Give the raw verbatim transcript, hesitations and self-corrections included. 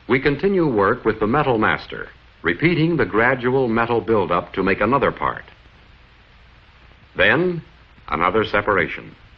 We continue work with the metal master, repeating the gradual metal buildup to make another part. Then, another separation.